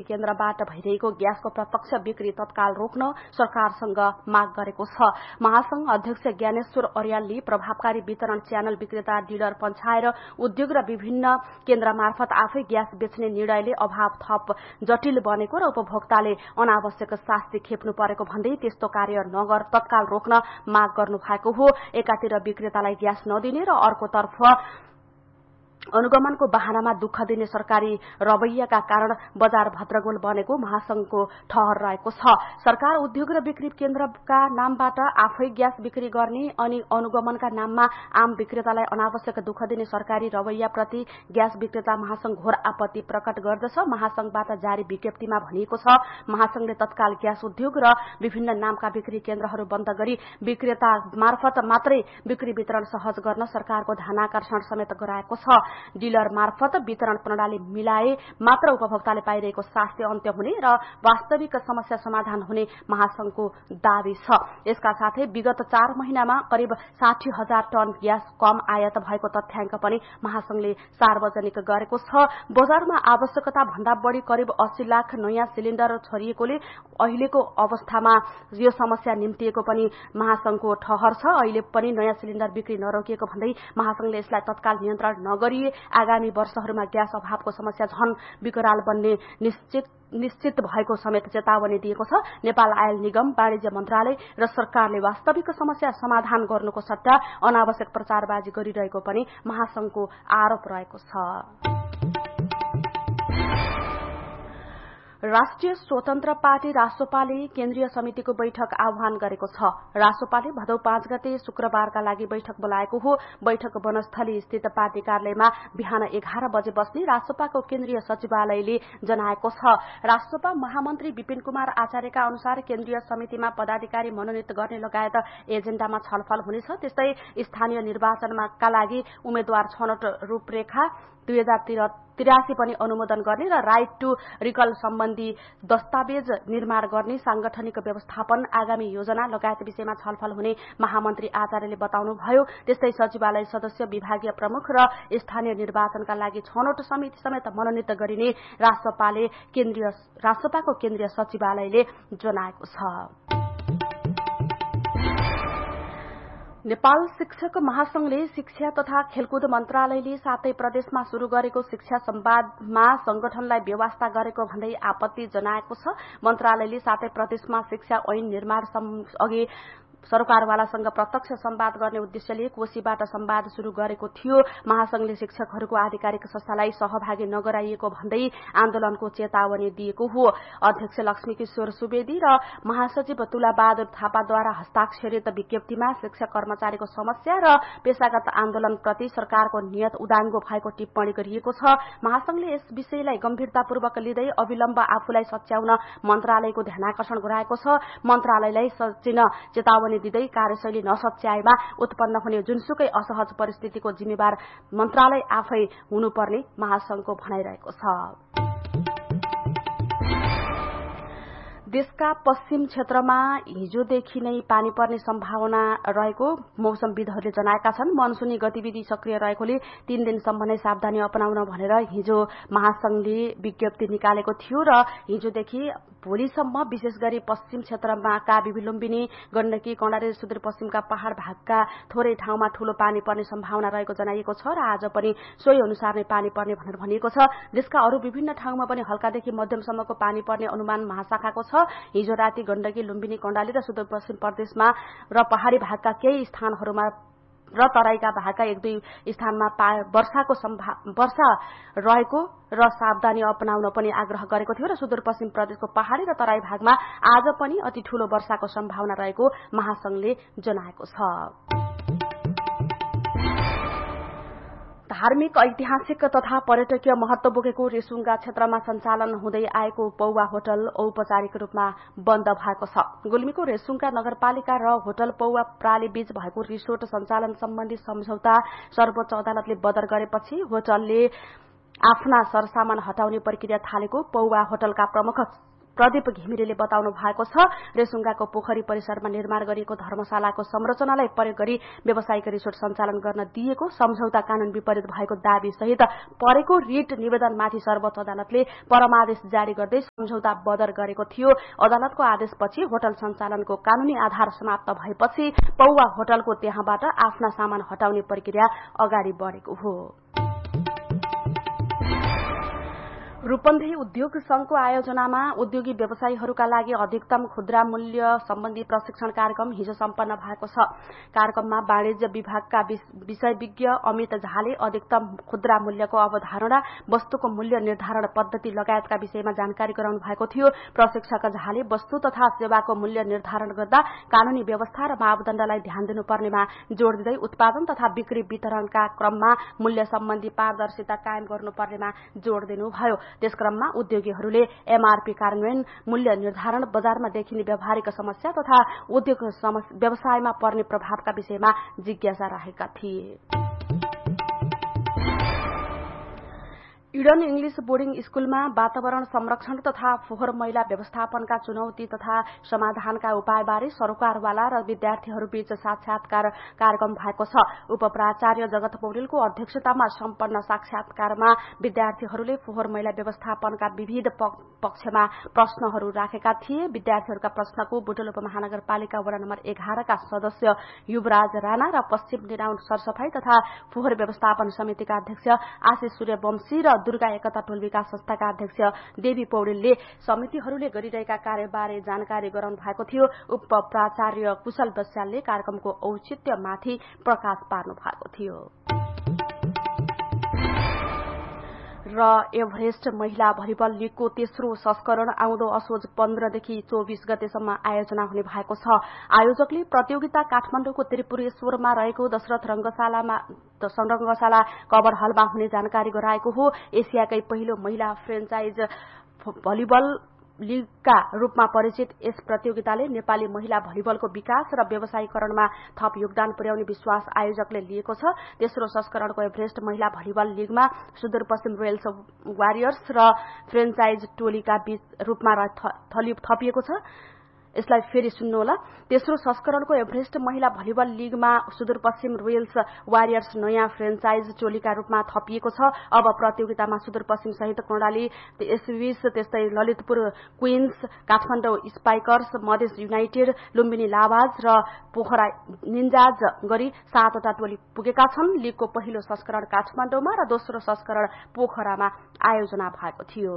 केन्द्रबाट भइरहेको ग्यासको प्रत्यक्ष बिक्री तत्काल रोक्न सरकारसँग माग गरेको छ। महासंघ अध्यक्ष ज्ञानेश्वर अर्यालले प्रभावकारी वितरण च्यानल विक्रेता डिलर पन्छाएर उद्योग र विभिन्न केन्द्र मार्फत आफै ग्यास बेच्ने निर्णयले अभाव थप जटिल बनेको र उपभोक्ताले अनावश्यक शास्ति खेप्नु परेको भन्दै त्यस्तो कार्य तत्काल रोक्न माग गर्नु भएको हो। एकातिर विक्रेतालाई ग्यास नदिने र अर्कोतर्फ अनुगमनको बहानामा दुःख दिने सरकारी रवैयाका कारण बजार भद्रगोल बनेको महासंघको ठहर रहेको छ। सरकार उद्योग र बिक्री केन्द्रका नामबाट आफै ग्यास बिक्री गर्ने अनि अनुगमनका नाममा आम विक्रेतालाई अनावश्यक दुःख दिने सरकारी रवैयाप्रति ग्यास विक्रेता महासंघ घोर आपत्ति प्रकट गर्दछ। महासंघबाट जारी विज्ञप्तिमा भनिएको छ, महासंघले तत्काल ग्यास उद्योग र विभिन्न नामका बिक्री केन्द्रहरू बन्द गरी विक्रेता मार्फत मात्रै बिक्री वितरण सहज गर्न सरकारको ध्यानाकर्षण समेत गराएको छ। डिलर मार्फत वितरण प्रणाली मिलाए मात्र उपभोक्ताले पाइरहेको शास्ति अन्त्य हुने र वास्तविक समस्या समाधान हुने महासंघको दावी छ। यसका साथै विगत 4 महिनामा करिब 60,000 टन ग्यास कम आयात भएको तथ्याङ्क पनि महासंघले सार्वजनिक गरेको छ। बजारमा आवश्यकता भन्दा बढ़ी करिब 80 लाख नयाँ सिलिण्डर छरिएकोले अहिलेको अवस्थामा यो समस्या निम्तिएको पनि महासंघको ठहर छ। अहिले पनि नयाँ सिलिण्डर बिक्री नरोकिएको भन्दै महासंघले यसलाई तत्काल नियन्त्रण नगरिए आगामी वर्षहरूमा ग्यास अभावको समस्या झन विकराल बन्ने निश्चित भएको समेत चेतावनी दिएको छ। नेपाल आयल निगम, वाणिज्य मन्त्रालय र सरकारले वास्तविक समस्या समाधान गर्नुको सट्टा अनावश्यक प्रचारबाजी गरिरहेको पनि महासंघको आरोप रहेको छ। राष्ट्रिय स्वतन्त्र पार्टी रासोपाले केन्द्रीय समितिको बैठक आह्वान गरेको छ। रासोपाले भदौ 5 गते शुक्रबारका लागि बैठक बोलाएको हो। बैठक वनस्थली स्थित पार्टी कार्यालयमा बिहान 11 बजे बस्ने रासोपाको केन्द्रीय सचिवालयले जनाएको छ। रासोपा महामन्त्री विपिन कुमार आचार्यका अनुसार केन्द्रीय समितिमा पदाधिकारी मनोनित गर्ने लगायत एजेण्डामा छलफल हुनेछ। त्यस्तै स्थानीय निर्वाचनका लागि उम्मेद्वार छनौट रूपरेखा 2083 पनि अनुमोदन गर्ने र राइट टू रिकल सम्बन्धी दस्तावेज निर्माण गर्ने, सांगठनिक व्यवस्थापन, आगामी योजना लगायत विषयमा छलफल हुने महामन्त्री आचार्यले बताउनुभयो। त्यस्तै सचिवालय सदस्य, विभागीय प्रमुख र स्थानीय निर्वाचनका लागि छनौट समिति समेत मनोनित गरिने रासोपाको केन्द्रीय सचिवालयले जनाएको छ। नेपाल शिक्षक महासंघले शिक्षा तथा खेलकुद मन्त्रालयले 7 प्रदेशमा शुरू गरेको शिक्षा संवादमा संगठनलाई बेवास्ता गरेको भन्दै आपत्ति जनाएको छ। मन्त्रालयले 7 प्रदेशमा शिक्षा ऐन निर्माण अघि सरकारवालासँग प्रत्यक्ष संवाद गर्ने उद्देश्यले कोशीबाट संवाद शुरू गरेको थियो। महासंघले शिक्षकहरूको आधिकारिक संस्थालाई सहभागी नगराइएको भन्दै आन्दोलनको चेतावनी दिएको हो। अध्यक्ष लक्ष्मीकिशोर सुवेदी र महासचिव तुलाबहादुर थापाद्वारा हस्ताक्षरित विज्ञप्तिमा शिक्षक कर्मचारीको समस्या र पेशागत आन्दोलनप्रति सरकारको नियत उदाङ्गो भएको टिप्पणी गरिएको छ। महासंघले यस विषयलाई गम्भीरतापूर्वक लिँदै अविलम्ब आफूलाई सच्याउन मन्त्रालयको ध्यानाकर्षण गराएको छ। मन्त्रालयलाई सचिन चेतावनी दिँदै कार्यशैली नसच्याएमा उत्पन्न हुने जुनसुकै असहज परिस्थितिको जिम्मेवार मन्त्रालय आफै हुनुपर्ने महासंघको भनाइरहेको छ। देशका पश्चिम क्षेत्रमा हिजोदेखि नै पानी पर्ने सम्भावना रहेको मौसमविदहरूले जनाएका छन्। मनसुनी गतिविधि सक्रिय रहेकोले 3 दिनसम्म नै सावधानी अपनाउन भनेर हिजो महासंघले विज्ञप्ति निकालेको थियो र हिजोदेखि भोलिसम्म विशेष गरी पश्चिम क्षेत्रका लुम्बिनी, गण्डकी, कर्णाली, सुदूरपश्चिमका पहाड़ भागका थोरै ठाउँमा ठूलो पानी पर्ने सम्भावना रहेको जनाइएको छ र आज पनि सोही अनुसार नै पानी पर्ने भनेर भनिएको छ। देशका अरू विभिन्न ठाउँमा पनि हल्कादेखि मध्यमसम्मको पानी पर्ने अनुमान महाशाखाको छ। हिजो राति गण्डकी, लुम्बिनी, कर्णाली र सुदूरपश्चिम प्रदेशमा र पहाड़ी भागका केही स्थानहरूमा र तराईका भागका 1-2 स्थानमा वर्षा रहेको र सावधानी अपनाउन पनि आग्रह गरेको थियो र सुदूरपश्चिम प्रदेशको पहाड़ी र तराई भागमा आज पनि अति ठूलो वर्षाको सम्भावना रहेको महासंघले जनाएको छ। धार्मिक, ऐतिहासिक तथा पर्यटकीय महत्व बोकेको रेसुङ्गा क्षेत्रमा सञ्चालन हुँदै आएको पौवा होटल औपचारिक रूपमा बन्द भएको छ। गुल्मीको रेसुङ्गा नगरपालिका र होटल पौवा प्राली बीच भएको रिसोर्ट सञ्चालन सम्बन्धी सम्झौता सर्वोच्च अदालतले बदर गरेपछि होटलले आफ्ना सरसामान हटाउने प्रक्रिया थालेको पौवा होटलका प्रदीप घिमिरेले बताउनु भएको छ। रेसुङ्गाको पोखरी परिसरमा निर्माण गरिएको धर्मशालाको संरचनालाई प्रयोग गरी व्यावसायिक रिसोर्ट सञ्चालन गर्न दिएको सम्झौता कानून विपरीत भएको दावी सहित परेको रिट निवेदनमाथि सर्वोच्च अदालतले परमादेश जारी गर्दै सम्झौता बदर गरेको थियो। अदालतको आदेशपछि होटल सञ्चालनको कानूनी आधार समाप्त भएपछि पौवा होटलको त्यहाँबाट आफ्ना सामान हटाउने प्रक्रिया अगाडि बढेको हो। रूपन्देही उद्योग संघको आयोजनामा उद्योगी व्यवसायीहरूका लागि अधिकतम खुद्रा मूल्य सम्बन्धी प्रशिक्षण कार्यक्रम हिजो सम्पन्न भएको छ। कार्यक्रममा वाणिज्य विभागका विषयविज्ञ अमित झाले अधिकतम खुद्रा मूल्यको अवधारणा, वस्तुको मूल्य निर्धारण पद्धति लगायतका विषयमा जानकारी गराउनु भएको थियो। प्रशिक्षक झाले वस्तु तथा सेवाको मूल्य निर्धारण गर्दा कानूनी व्यवस्था र मापदण्डलाई ध्यान दिनुपर्नेमा जोड़ दिँदै उत्पादन तथा बिक्री वितरणका क्रममा मूल्य सम्बन्धी पारदर्शिता कायम गर्नुपर्नेमा जोड़ दिनुभयो। त्यसक्रममा उद्योगीहरूले एमआरपी कार्यान्वयन, मूल्य निर्धारण, बजारमा देखिने व्यावहारिक समस्या तथा उद्योग व्यवसायमा पर्ने प्रभावका विषयमा जिज्ञासा राखेका थिए। इडन इंग्लिश बोर्डिङ स्कूलमा वातावरण संरक्षण तथा फोहोर मैला व्यवस्थापनका चुनौती तथा समाधानका उपायबारे सरोकारवाला र विद्यार्थीहरूबीच साक्षात्कार कार्यक्रम भएको छ। उपप्राचार्य जगत पौडेलको अध्यक्षतामा सम्पन्न साक्षात्कारमा विद्यार्थीहरूले फोहोर मैला व्यवस्थापनका विविध पक्षमा प्रश्नहरू राखेका थिए। विद्यार्थीहरूका प्रश्नको बुटोल उपमहानगरपालिका वडा नम्बर 11 का सदस्य युवराज राणा र पश्चिम निराउन सरसफाई तथा फोहोर व्यवस्थापन समितिका अध्यक्ष आशिष सूर्यवंशी र दुर्गा एकता टोल विकास संस्थाका अध्यक्ष देवी पौडेलले समितिहरूले गरिरहेका कार्यबारे जानकारी गराउनु भएको थियो। उप प्राचार्य कुशल बस्यालले कार्यक्रमको औचित्यमाथि प्रकाश पार्नु भएको थियो। र एभरेस्ट महिला भलिबल लीगको तेस्रो संस्करण आउँदो असोज 15 देखि 24 गतेसम्म आयोजना हुने भएको छ। आयोजकले प्रतियोगिता काठमाडौँको त्रिपुरेश्वरमा रहेको दशरथ रंगशाला कभर हलमा हुने जानकारी गराएको हो। एसियाकै पहिलो महिला फ्रेन्चाइज भलिबल लीगका रूपमा परिचित यस प्रतियोगिताले नेपाली महिला भलिबलको विकास र व्यवसायीकरणमा थप योगदान पुर्याउने विश्वास आयोजकले लिएको छ। तेस्रो संस्करणको एभरेस्ट महिला भलिबल लीगमा सुदूरपश्चिम रोयल्स वारियर्स र फ्रेन्चाइज टोलीका बीच रूपमा थपिएको छ। यसलाई फेरि सुन्नुहोला। तेस्रो संस्करणको एभरेस्ट महिला भलिबल लीगमा सुदूरपश्चिम रोयल्स वारियर्स नयाँ फ्रेन्चाइज टोलीका रूपमा थपिएको छ। अब प्रतियोगितामा सुदूरपश्चिम सहित कर्णाली, एसबीएस, त्यस्तै Lalitpur queens, Kathmandu Spikers, Madhes United, Lumbini लाभाज र पोखरा निन्जाज गरी 7 वटा टोली पुगेका छन्। लीगको पहिलो संस्करण काठमाडौँमा र दोस्रो संस्करण पोखरामा आयोजना भएको थियो।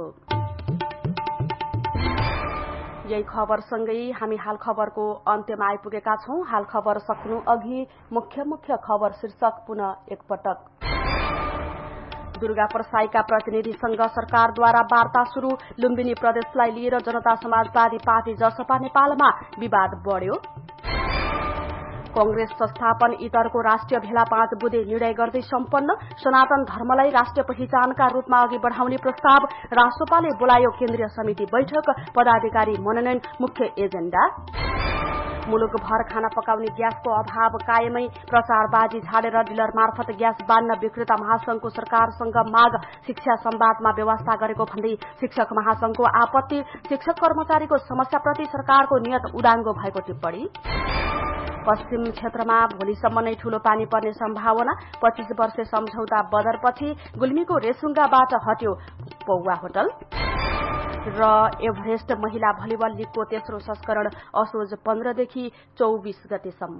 यही खबरसँगै हामी हाल खबरको अन्त्यमा आइपुगेका छौं। हाल खबर सक्नु अघि मुख्य खबर शीर्षक पुनः एकपटक। दुर्गा प्रसाईका प्रतिनिधिसँग सरकारद्वारा वार्ता शुरू। लुम्बिनी प्रदेशलाई लिएर जनता समाजवादी पार्टी जसपा नेपालमा विवाद बढ्यो। कांग्रेस संस्थापन इतरको राष्ट्रिय भेला 5 बुधे निर्णय गर्दै सम्पन्न। सनातन धर्मलाई राष्ट्रिय पहिचानका रूपमा अघि बढ़ाउने प्रस्ताव। राष्ट्रपाले बोलायो केन्द्रीय समिति बैठक। पदाधिकारी मनोनयन मुख्य एजेण्डा। मुलुकभर खाना पकाउने ग्यासको अभाव कायमै। प्रचारबाजी झाडेर डिलर मार्फत ग्यास बान्न विक्रेता महासंघको सरकारसँग माग। शिक्षा संवादमा व्यवस्था गरेको भन्दै शिक्षक महासंघको आपत्ति। शिक्षक कर्मचारीको समस्याप्रति सरकारको नियत उदाङ्गो भएको टिप्पणी। पश्चिम क्षेत्रमा भोलिसम्म नै ठूलो पानी पर्ने सम्भावना। 25 वर्षे सम्झौता बदरपछि गुल्मीको रेसुङ्गाबाट हट्यो पौवा होटल। र एभरेस्ट महिला भलिबल लीगको तेस्रो संस्करण असोज 15 देखि 24 गतेसम्म।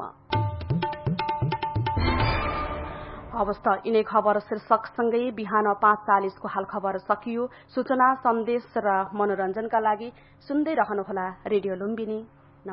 अवस्था यिनै खबर शीर्षकसँगै बिहान 5:40 को हाल खबर सकियो। सूचना, सन्देश र मनोरञ्जनका लागि सुन्दै रहनुहोला रेडियो लुम्बिनी।